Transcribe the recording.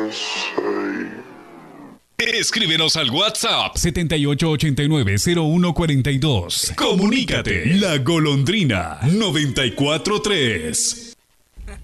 Escríbenos al WhatsApp 7889-0142. Comunícate. La Golondrina 943.